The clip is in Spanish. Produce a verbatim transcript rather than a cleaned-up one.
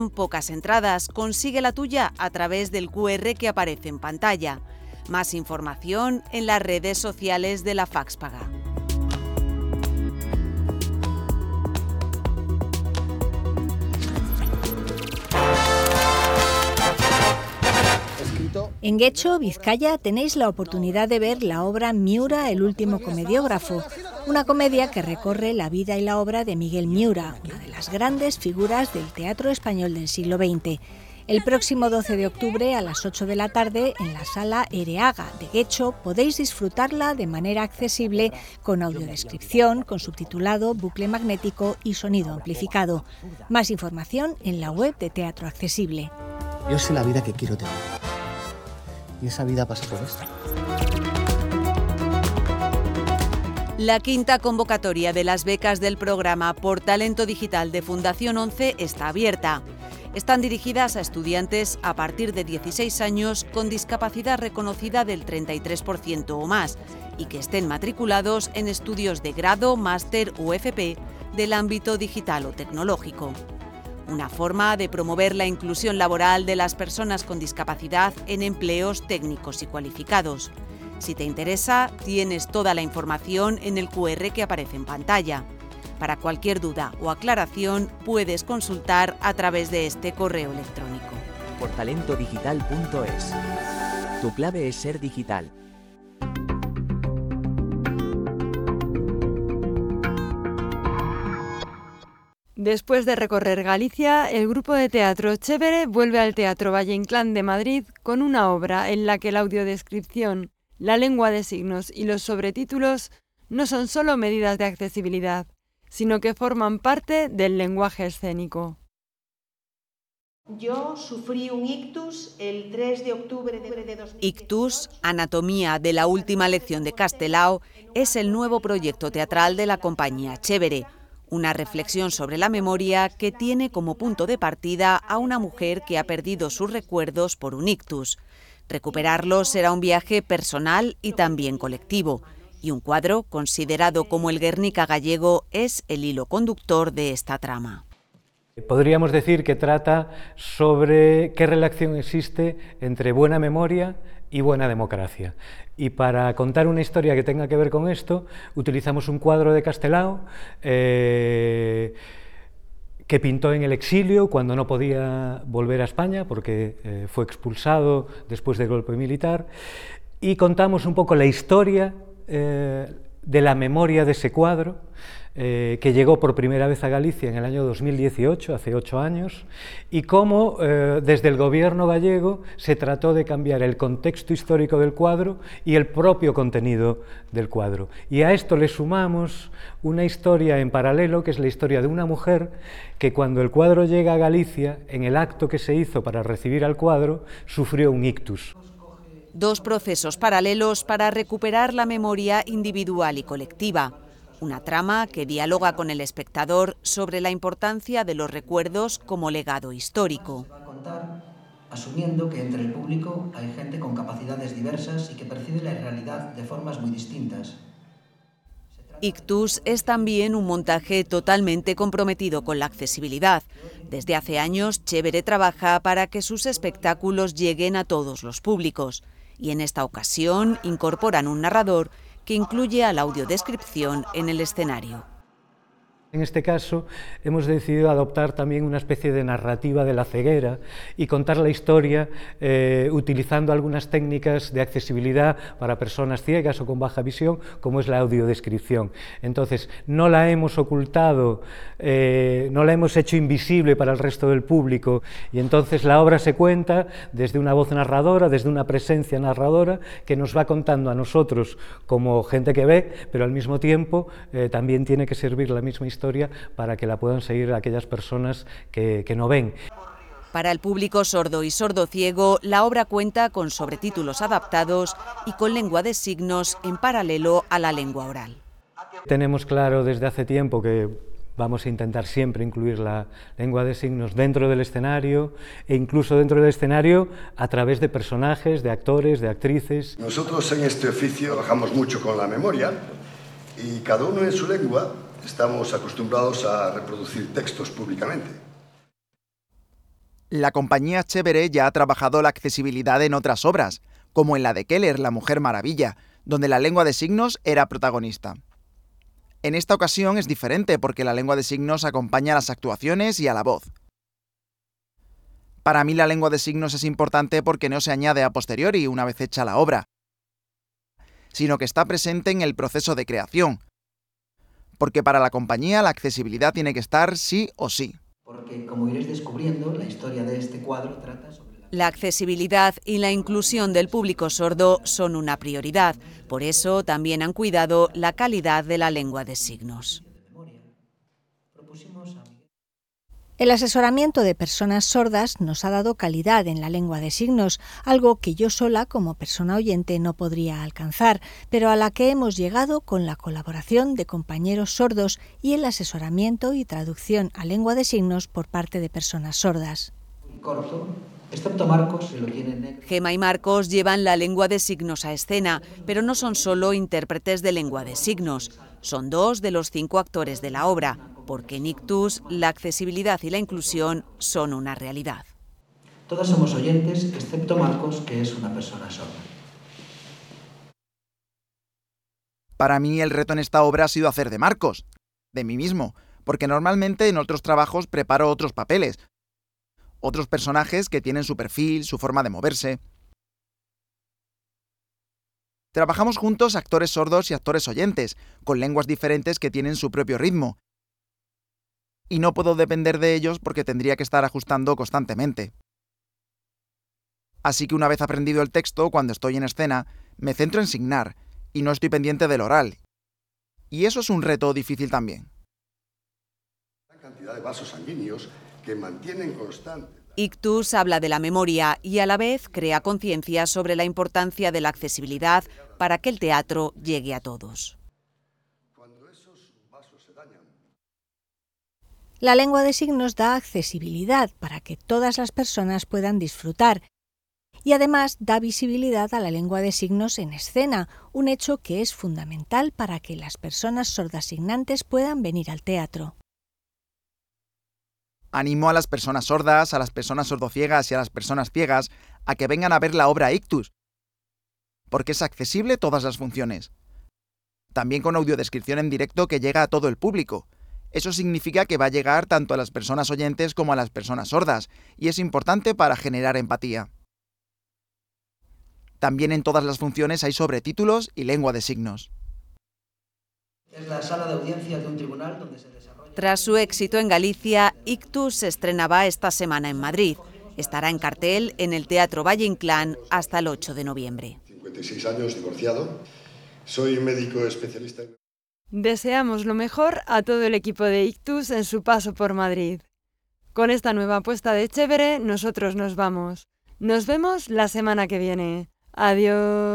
Pocas entradas, consigue la tuya a través del cu erre que aparece en pantalla. Más información en las redes sociales de la Faxpaga. En Getxo, Vizcaya, tenéis la oportunidad de ver la obra Miura, el último comediógrafo, una comedia que recorre la vida y la obra de Miguel Miura, una de las grandes figuras del teatro español del siglo veinte. El próximo doce de octubre a las ocho de la tarde en la sala Ereaga de Getxo podéis disfrutarla de manera accesible con audiodescripción, con subtitulado, bucle magnético y sonido amplificado. Más información en la web de Teatro Accesible. Yo sé la vida que quiero tener. Y esa vida pasa por esto. La quinta convocatoria de las becas del programa Por Talento Digital de Fundación once está abierta. Están dirigidas a estudiantes a partir de dieciséis años con discapacidad reconocida del treinta y tres por ciento o más y que estén matriculados en estudios de grado, máster o efe pe del ámbito digital o tecnológico. Una forma de promover la inclusión laboral de las personas con discapacidad en empleos técnicos y cualificados. Si te interesa, tienes toda la información en el cu erre que aparece en pantalla. Para cualquier duda o aclaración, puedes consultar a través de este correo electrónico. por talento digital punto es. Tu clave es ser digital. Después de recorrer Galicia, el grupo de teatro Chévere vuelve al Teatro Valle Inclán de Madrid con una obra en la que la audiodescripción, la lengua de signos y los sobretítulos no son solo medidas de accesibilidad, sino que forman parte del lenguaje escénico. Yo sufrí un ictus el tres de octubre de dos mil dieciocho. Ictus, anatomía de la última lección de Castelao, es el nuevo proyecto teatral de la compañía Chévere. Una reflexión sobre la memoria que tiene como punto de partida a una mujer que ha perdido sus recuerdos por un ictus. Recuperarlos será un viaje personal y también colectivo. Y un cuadro, considerado como el Guernica gallego, es el hilo conductor de esta trama. Podríamos decir que trata sobre qué relación existe entre buena memoria y buena democracia. Y para contar una historia que tenga que ver con esto, utilizamos un cuadro de Castelao eh, que pintó en el exilio cuando no podía volver a España porque eh, fue expulsado después del golpe militar, y contamos un poco la historia eh, de la memoria de ese cuadro, eh, que llegó por primera vez a Galicia en el año dos mil dieciocho, hace ocho años, y cómo eh, desde el gobierno gallego se trató de cambiar el contexto histórico del cuadro y el propio contenido del cuadro. Y a esto le sumamos una historia en paralelo, que es la historia de una mujer que cuando el cuadro llega a Galicia, en el acto que se hizo para recibir al cuadro, sufrió un ictus. Dos procesos paralelos para recuperar la memoria individual y colectiva. Una trama que dialoga con el espectador sobre la importancia de los recuerdos como legado histórico. Se va a contar asumiendo que entre el público hay gente con capacidades diversas y que percibe la realidad de formas muy distintas. Ictus es también un montaje totalmente comprometido con la accesibilidad. Desde hace años, Chévere trabaja para que sus espectáculos lleguen a todos los públicos. Y en esta ocasión incorporan un narrador que incluye a la audiodescripción en el escenario. En este caso, hemos decidido adoptar también una especie de narrativa de la ceguera y contar la historia eh, utilizando algunas técnicas de accesibilidad para personas ciegas o con baja visión, como es la audiodescripción. Entonces, no la hemos ocultado, eh, no la hemos hecho invisible para el resto del público, y entonces la obra se cuenta desde una voz narradora, desde una presencia narradora, que nos va contando a nosotros como gente que ve, pero al mismo tiempo eh, también tiene que servir la misma historia para que la puedan seguir aquellas personas que, que no ven. Para el público sordo y sordo-ciego, la obra cuenta con sobretítulos adaptados y con lengua de signos en paralelo a la lengua oral. Tenemos claro desde hace tiempo que vamos a intentar siempre incluir la lengua de signos dentro del escenario e incluso dentro del escenario a través de personajes, de actores, de actrices. Nosotros en este oficio trabajamos mucho con la memoria y cada uno en su lengua estamos acostumbrados a reproducir textos públicamente. La compañía Chévere ya ha trabajado la accesibilidad en otras obras, como en la de Keller, La Mujer Maravilla, donde la lengua de signos era protagonista. En esta ocasión es diferente porque la lengua de signos acompaña a las actuaciones y a la voz. Para mí la lengua de signos es importante porque no se añade a posteriori una vez hecha la obra, sino que está presente en el proceso de creación, porque para la compañía la accesibilidad tiene que estar sí o sí. Porque, como iréis descubriendo, la historia de este cuadro trata sobre la... La accesibilidad y la inclusión del público sordo son una prioridad. Por eso también han cuidado la calidad de la lengua de signos. El asesoramiento de personas sordas nos ha dado calidad en la lengua de signos, algo que yo sola como persona oyente no podría alcanzar, pero a la que hemos llegado con la colaboración de compañeros sordos y el asesoramiento y traducción a lengua de signos por parte de personas sordas. Corto, excepto Marcos, que lo tiene negro. Gema y Marcos llevan la lengua de signos a escena, pero no son solo intérpretes de lengua de signos, son dos de los cinco actores de la obra, porque en Ictus la accesibilidad y la inclusión son una realidad. Todas somos oyentes, excepto Marcos, que es una persona sorda. Para mí el reto en esta obra ha sido hacer de Marcos, de mí mismo, porque normalmente en otros trabajos preparo otros papeles, otros personajes que tienen su perfil, su forma de moverse. Trabajamos juntos actores sordos y actores oyentes, con lenguas diferentes que tienen su propio ritmo, y no puedo depender de ellos porque tendría que estar ajustando constantemente. Así que una vez aprendido el texto, cuando estoy en escena, me centro en signar, y no estoy pendiente del oral. Y eso es un reto difícil también. La cantidad de vasos sanguíneos que mantienen constante. Ictus habla de la memoria y a la vez crea conciencia sobre la importancia de la accesibilidad para que el teatro llegue a todos. Cuando esos vasos se dañan. La lengua de signos da accesibilidad para que todas las personas puedan disfrutar y además da visibilidad a la lengua de signos en escena, un hecho que es fundamental para que las personas sordas signantes puedan venir al teatro. Animo a las personas sordas, a las personas sordociegas y a las personas ciegas a que vengan a ver la obra Ictus, porque es accesible todas las funciones. También con audiodescripción en directo que llega a todo el público. Eso significa que va a llegar tanto a las personas oyentes como a las personas sordas, y es importante para generar empatía. También en todas las funciones hay sobretítulos y lengua de signos. Es la sala de audiencias de un tribunal donde se desarrolla... Tras su éxito en Galicia, Ictus se estrenaba esta semana en Madrid. Estará en cartel en el Teatro Valle Inclán hasta el ocho de noviembre. cincuenta y seis años, divorciado. Soy médico especialista en... Deseamos lo mejor a todo el equipo de Ictus en su paso por Madrid. Con esta nueva apuesta de Chévere, nosotros nos vamos. Nos vemos la semana que viene. Adiós.